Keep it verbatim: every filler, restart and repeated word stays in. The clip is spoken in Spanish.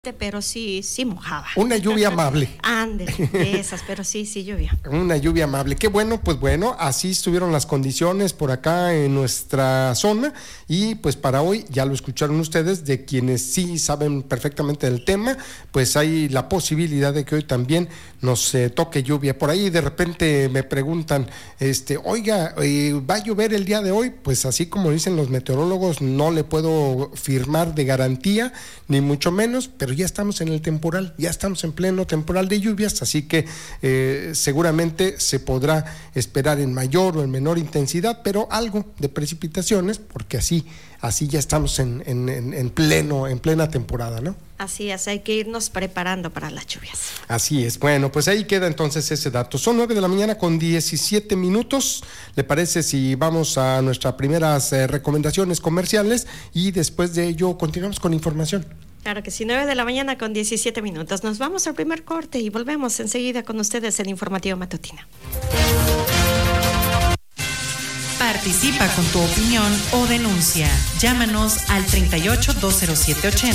pero sí, sí mojaba. Una lluvia amable. Ándale, de esas, pero sí, sí llovía. Una lluvia amable. Qué bueno, pues bueno, así estuvieron las condiciones por acá en nuestra zona y pues para hoy, ya lo escucharon ustedes, de quienes sí saben perfectamente del tema, pues hay la posibilidad de que hoy también nos eh, toque lluvia. Por ahí de repente me preguntan, este, oiga, eh, ¿va a llover el día de hoy? Pues así como dicen los meteorólogos, no le puedo firmar de garantía, ni mucho menos, pero ya estamos en el temporal, ya estamos en pleno temporal de lluvias, así que eh, seguramente se podrá esperar en mayor o en menor intensidad, pero algo de precipitaciones, porque así, así ya estamos en, en, en pleno, en plena temporada, ¿no? Así es, hay que irnos preparando para las lluvias. Así es, bueno, pues ahí queda entonces ese dato. Son nueve de la mañana con diecisiete minutos. ¿Le parece si vamos a nuestras primeras eh, recomendaciones comerciales y después de ello continuamos con información? Claro que sí, nueve de la mañana con diecisiete minutos. Nos vamos al primer corte y volvemos enseguida con ustedes en Informativo Matutino. Participa con tu opinión o denuncia. Llámanos al treinta y ocho, dos cero siete, ochenta.